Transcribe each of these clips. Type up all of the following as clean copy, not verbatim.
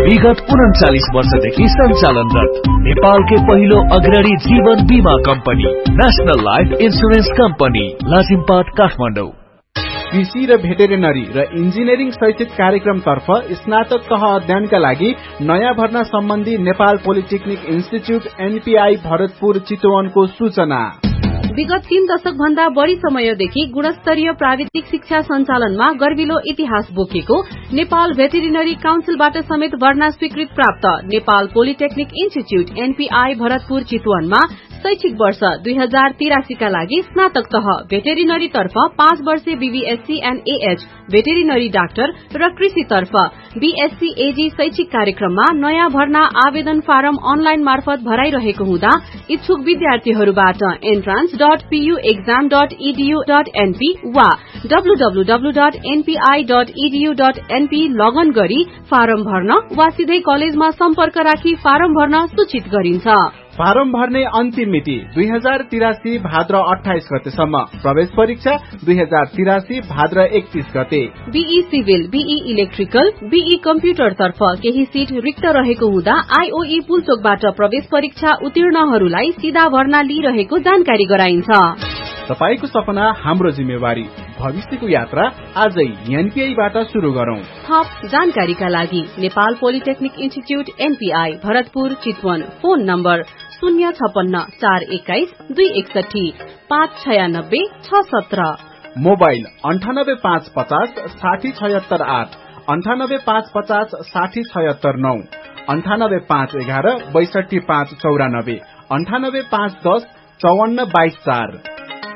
विगत 39 वर्षदेखि सञ्चालनरत नेपालकै पहिलो अग्रणी जीवन बीमा company national life insurance company Lazimpat Kathmandu. कृषि र भेटेरिनरी र इन्जिनियरिङ शैक्षिक कार्यक्रम तर्फ स्नातक तह अध्ययनका लागि नयाँ भर्ना सम्बन्धी Nepal polytechnic institute NPI Bharatpur चितवनको सूचना। विगत 3 दशक भन्दा बढ़ी समयदेखि गुणस्तरीय प्राविधिक शिक्षा सञ्चालनमा गर्विलो इतिहास बोकेको नेपाल भेटेरिनरी काउन्सिलबाट समेत भर्ना स्वीकृत प्राप्त Nepal polytechnic institute NPI Bharatpur चितवनमा शैक्षिक वर्ष 2083 का लागि स्नातक तह भेटेरिनरी तर्फ 5 वर्षे BVSc and AH veterinary doctor र कृषि तर्फ बीएससी एजी शैक्षिक कार्यक्रममा नयाँ भर्ना आवेदन फारम अनलाइन मार्फत भराइरहेको हुँदा इच्छुक विद्यार्थीहरूबाट entrance.puexam.edu.np वा www.npi.edu.np लगन गरी फारम भर्न वा सिधै कलेजमा सम्पर्क राखी फारम भर्न सूचित गरिन्छ। फारम भर्ने अन्तिम मिति 2083 भाद्र 28 गतेसम्म। प्रवेश परीक्षा 2083 भाद्र 31 गते। Be civil, be electrical, be computer तर्फ केही सीट रिक्त रहेको हुँदा आईओई पुलचोकबाट प्रवेश परीक्षा उत्तीर्णहरूलाई सीधा भर्ना लिइरहेको जानकारी गराइन्छ। तपाईको सपना हाम्रो जिम्मेवारी, भविष्यको यात्रा आजै एनपीआईबाट शुरू गरौं। थप जानकारीका लागि Nepal polytechnic institute NPI Bharatpur Chitwan, phone number 056-421-261-596-617, mobile 9855 60678, 9855 60679, 98511 62594, 98510 5422 4।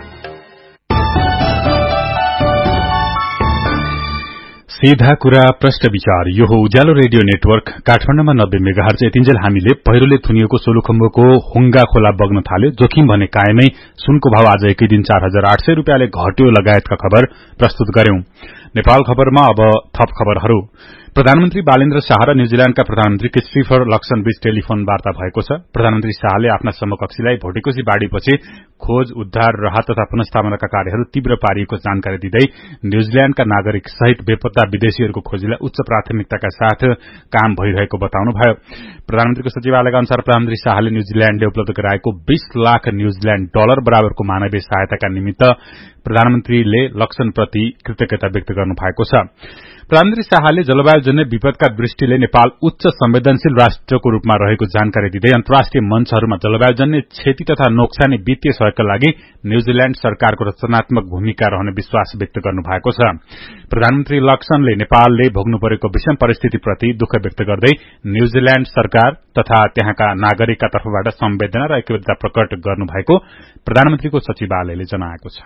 सीधा कुरा प्रश्न विचार। यो हो उज्यालो रेडियो नेटवर्क काठमाडौँमा 90 मेगाहर्ज। यतिन्जेल हामीले पहिरोले थुनिएको सोलुखम्बुको हुंगा खोला बग्न थाल्यो, जोखिम भने कायमै, सुनको भाव आज एकै दिन 4800 रुपियाँले घट्यो लगायतका खबर प्रस्तुत गर्यौं। नेपाल खबरमा अब थप खबरहरू। प्रधानमन्त्री बालेन्द्र शाह र न्यूजील्याण्डका प्रधानमन्त्री क्रिस्टोफर लक्सन बीच टेलिफोन वार्ता भएको छ। प्रधानमन्त्री शाहले आफ्ना समकक्षीलाई भोटेकोशी बाढ़ीपछि खोज, उद्धार, राहत तथा पुनर्स्थापनाका कार्यहरू तीव्र पारिएको जानकारी दिँदै न्यूजील्याण्डका नागरिक सहित बेपत्ता विदेशीहरूको खोजीलाई उच्च प्राथमिकताका साथ काम भइरहेको बताउनुभयो। प्रधानमन्त्रीको सचिवालयका अनुसार प्रधानमन्त्री शाहले न्यूजील्याण्डले उपलब्ध गराएको 20 लाख न्यूजील्याण्ड डलर बराबरको मानवीय सहायताका निमित्त प्रधानमन्त्रीले लक्सनप्रति कृतज्ञता व्यक्त गर्नु भएको छ। प्रधानमन्त्री शाहले जलवायुजन्य विपदका दृष्टिले नेपाल उच्च संवेदनशील राष्ट्रको रूपमा रहेको जानकारी दिँदै अन्तर्राष्ट्रिय मञ्चहरूमा जलवायुजन्य क्षति तथा नोक्सानी वित्तीय सहयोगका लागि न्यूजील्याण्ड सरकारको रचनात्मक भूमिका रहने विश्वास व्यक्त गर्नु भएको छ। प्रधानमन्त्री लक्सनले नेपालले भोग्नु परेको विषम परिस्थितिप्रति दुःख व्यक्त गर्दै न्यूजील्याण्ड सरकार तथा त्यहाँका नागरिकका तर्फबाट संवेदना र ऐक्यबद्धता प्रकट गर्नु भएको प्रधानमन्त्रीको सचिवालयले जनाएको छ।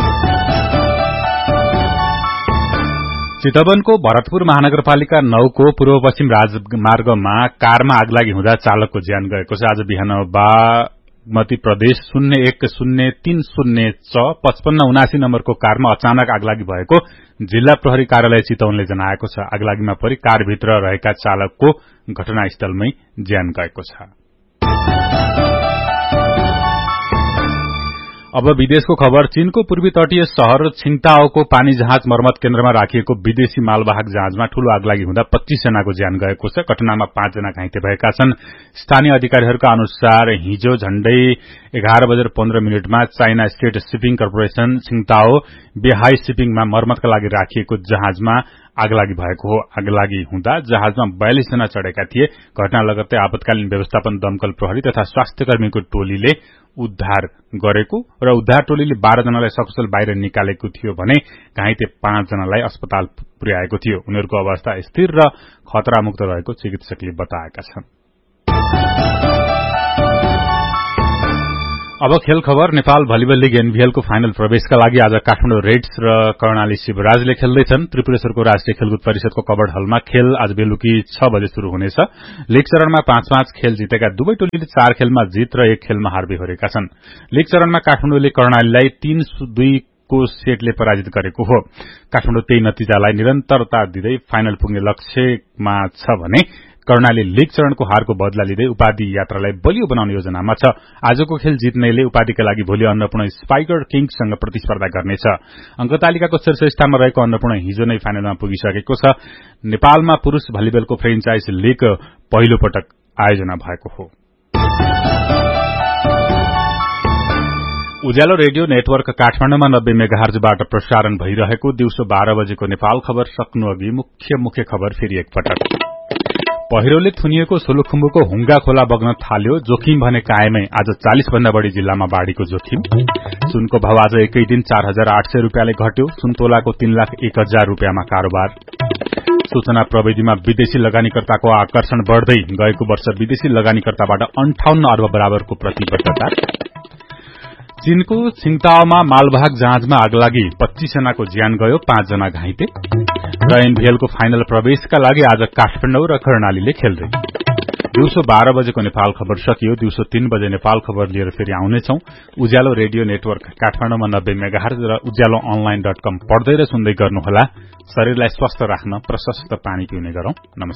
चितवनको भरतपुर महानगरपालिका 9 को पूर्व पश्चिम राजमार्गमा कारमा आगलागी हुँदा चालकको ज्यान गएको छ। आज बिहान बागमती प्रदेश 0103065579 नम्बरको कारमा अचानक आगलागी भएको जिल्ला प्रहरी कार्यालय चितवनले जनाएको छ। आगलागीमा परि कारभित्र रहेका चालकको घटनास्थलमै ज्यान गएको छ। अब विदेशको खबर। चीनको पूर्वी तटीय शहर छिङताओको पानी जहाज मर्मत केन्द्रमा राखिएको विदेशी मालवाहक जहाजमा ठूलो आगलागी हुँदा 25 जनाको ज्यान गएको छ। घटनामा 5 जना घाइते भएका छन्। स्थानीय अधिकारीहरूका अनुसार हिजो झण्डै 11:15 चाइना स्टेट शिपिङ कर्पोरेशन छिङताओ बेहाई शिपिङमा मर्मतका लागि राखिएको जहाजमा आगलागी भएको हो। आगलागी हुँदा जहाजमा 42 जना चढेका थिए। घटना लगत्तै आपतकालीन व्यवस्थापन, दमकल प्रहरी तथा स्वास्थ्यकर्मीको टोलीले उद्धार गरेको र उद्धार टोलीले 12 जनालाई सकुशल बाहिर निकालेको थियो भने घाइते 5 जनालाई अस्पताल पुर्याएको थियो। उनीहरूको अवस्था स्थिर र खतरामुक्त रहेको चिकित्सकले बताएका छन्। अब खेल खबर। नेपाल भलिबल लीग एनभीएलको फाइनल प्रवेशका लागि आज काठमाडौँ रेड्स र कर्णाली शिवराजले खेल्दैछन्। त्रिपुरेश्वरको राष्ट्रिय खेलकुद परिषदको कबड हलमा खेल आज बेलुकी 6 बजे शुरू हुनेछ। लीग चरणमा 5-5 खेल जितेका दुवै टोलीले 4 खेलमा जित र 1 खेलमा हार बेहोरेका छन्। लीग चरणमा काठमाडौँले कर्णालीलाई 3-2 को सेटले पराजित गरेको हो। काठमाडौँ त्यही नतिजालाई निरन्तरता दिँदै फाइनल पुग्ने लक्ष्यमा छ भने कर्णाली लीग चरणको हारको बदला लिँदै उपाधि यात्रालाई बलियो बनाउने योजनामा छ। आजको खेल जित्नेले उपाधिका लागि भोलि अन्नपूर्ण स्पाइकर किङ्ससँग प्रतिस्पर्धा गर्नेछ। अंकतालिकाको शीर्ष स्थानमा रहेको अन्नपूर्ण हिजो नै फाइनलमा पुगिसकेको छ। नेपालमा पुरूष भलिबलको फ्रेन्चाइज लीग पहिलो पटक आयोजना भएको हो। उज्यालो रेडियो नेटवर्क काठमाडौँमा 90 मेगाहर्जबाट प्रसारण भइरहेको दिउँसो 12 बजेको नेपाल खबर सक्नु अघि मुख्य खबर फेरि एकपटक। पहिरोले थुनिएको सोलुखुम्बुको हुंगा खोला बग्न थाल्यो, जोखिम भने कायमै। आज 40 भन्दा बढ़ी जिल्लामा बाढ़ीको जोखिम। सुनको भाव आज एकै दिन 4,800 रुपियाँले घट्यो। सुन्तोलाको 3,01,000 रुपियाँमा कारोबार। सूचना प्रविधिमा विदेशी लगानीकर्ताको आकर्षण बढ़दै, गएको वर्ष विदेशी लगानीकर्ताबाट 58 अर्ब बराबरको प्रतिबद्धता। चीनको छिङताओमा मालवाहक जहाजमा आगलागी, 25 जनाको ज्यान गयो, 5 जना घाइते। र एनभीएलको फाइनल प्रवेशका लागि आज काठमाडौँ र कर्णालीले खेल्दै। दिउँसो 12 बजेको नेपाल खबर सकियो। दिउँसो 3 बजे नेपाल खबर लिएर फेरि आउनेछौं। उज्यालो रेडियो नेटवर्क काठमाडौँमा 90 मेगाहर्ज र उज्यालो online.com पढ्दै र सुन्दै गर्नुहोला। शरीरलाई स्वस्थ राख्न प्रशस्त पानी पिउने गरौं। नमस्कार।